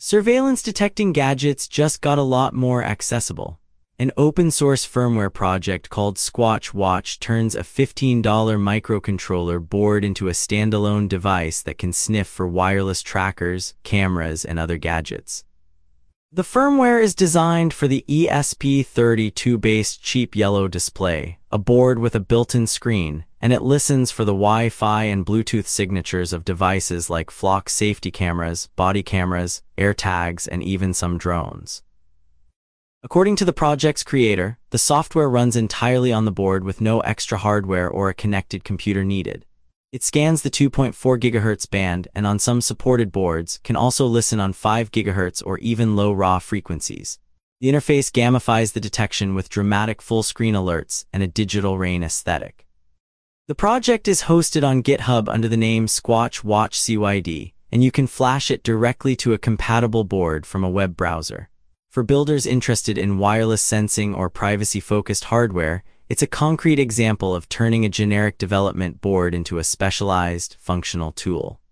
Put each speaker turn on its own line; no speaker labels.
Surveillance detecting gadgets just got a lot more accessible. An open-source firmware project called Squatch Watch turns a $15 microcontroller board into a standalone device that can sniff for wireless trackers, cameras, and other gadgets. The firmware is designed for the ESP32-based cheap yellow display, a board with a built-in screen, and it listens for the Wi-Fi and Bluetooth signatures of devices like flock safety cameras, body cameras, AirTags, and even some drones. According to the project's creator, the software runs entirely on the board with no extra hardware or a connected computer needed. It scans the 2.4 GHz band and on some supported boards can also listen on 5 GHz or even low raw frequencies. The interface gamifies the detection with dramatic full-screen alerts and a digital rain aesthetic. The project is hosted on GitHub under the name Squatch Watch CYD, and you can flash it directly to a compatible board from a web browser. For builders interested in wireless sensing or privacy-focused hardware, it's a concrete example of turning a generic development board into a specialized, functional tool.